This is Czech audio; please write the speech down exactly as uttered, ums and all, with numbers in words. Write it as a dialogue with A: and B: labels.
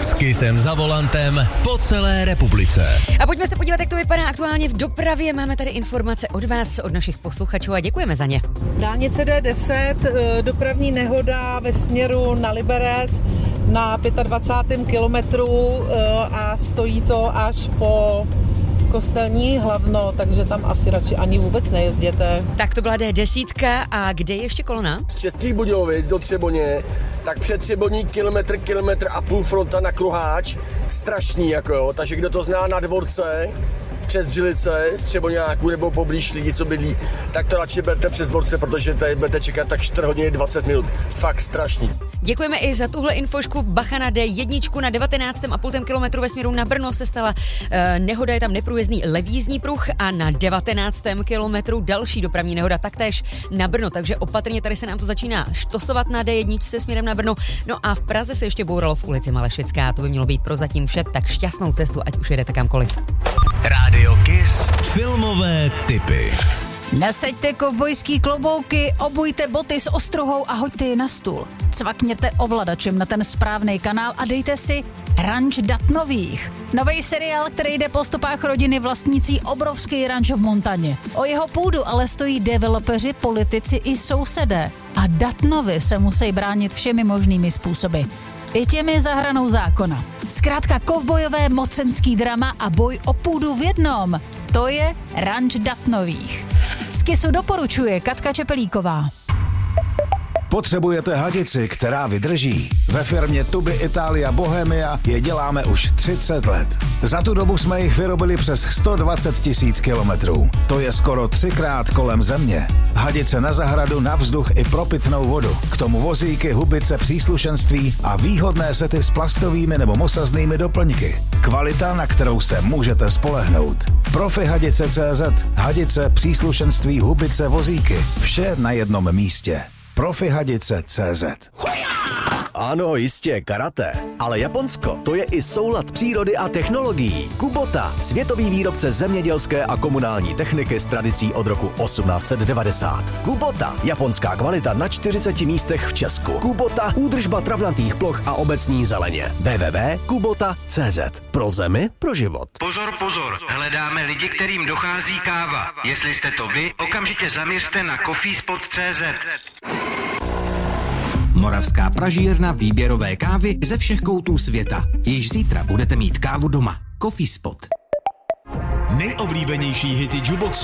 A: S Kissem za volantem po celé republice.
B: A pojďme se podívat, jak to vypadá aktuálně v dopravě. Máme tady informace od vás, od našich posluchačů a děkujeme za ně.
C: Dálnice D deset, dopravní nehoda ve směru na Liberec na dvacátém pátém kilometru a stojí to až po Kostelní Hlavno, takže tam asi radši ani vůbec nejezděte.
B: Tak to byla D deset a kde je ještě kolona?
D: Z Českých Budějovic do Třeboně, tak před Třeboní kilometr, kilometr a půl fronta na Kruháč, strašný jako jo, takže kdo to zná na Dvorce, přes Břilice, z Třeboňáků nebo poblíž lidi, co bydlí, tak to radši berte přes Dvorce, protože tady budete čekat tak čtyři hodiny dvacet minut. Fakt strašný.
B: Děkujeme i za tuhle infošku. Bacha na D jedna na devatenáctém a půl kilometru ve směru na Brno se stala eh, nehoda, je tam neprůjezdný levý jízdní pruh a na devatenáctém kilometru další dopravní nehoda, taktéž na Brno, takže opatrně tady se nám to začíná štosovat na D jedna se směrem na Brno. No a v Praze se ještě bouralo v ulici Malešická, to by mělo být prozatím vše, tak šťastnou cestu, ať už jedete kamkoliv.
A: Rádio Kiss. Filmové tipy.
E: Nasaďte kovbojský klobouky, obujte boty s ostruhou a hoďte je na stůl. Cvakněte ovladačem na ten správný kanál a dejte si Ranč Datnových. Nový seriál, který jde po stopách rodiny vlastnící obrovský ranč v Montaně. O jeho půdu ale stojí developeři, politici i sousedé. A Datnovi se musí bránit všemi možnými způsoby. I těmi za hranou zákona. Zkrátka kovbojové mocenský drama a boj o půdu v jednom. To je Ranč Datnových. Z Kissu doporučuje Katka Čepelíková.
F: Potřebujete hadici, která vydrží? Ve firmě Tuby Italia Bohemia je děláme už třicet let. Za tu dobu jsme jich vyrobili přes sto dvacet tisíc kilometrů. To je skoro třikrát kolem země. Hadice na zahradu, na vzduch i pro pitnou vodu. K tomu vozíky, hubice, příslušenství a výhodné sety s plastovými nebo mosaznými doplňky. Kvalita, na kterou se můžete spolehnout. Profi Hadice tečka cé zet. Hadice, příslušenství, hubice, vozíky. Vše na jednom místě. Profi Hadice tečka cé zet.
G: Ano, jistě, karate. Ale Japonsko, to je i soulad přírody a technologií. Kubota, světový výrobce zemědělské a komunální techniky s tradicí od roku osmnáct set devadesát. Kubota, japonská kvalita na čtyřiceti místech v Česku. Kubota, údržba travnatých ploch a obecní zeleně. w w w tečka kubota tečka cé zet. Pro zemi, pro život.
H: Pozor, pozor, hledáme lidi, kterým dochází káva. Jestli jste to vy, okamžitě zaměřte na coffeespot tečka cé zet. Moravská pražírna výběrové kávy ze všech koutů světa. Již zítra budete mít kávu doma. Coffeespot.
A: Nejoblíbenější hity Juboxu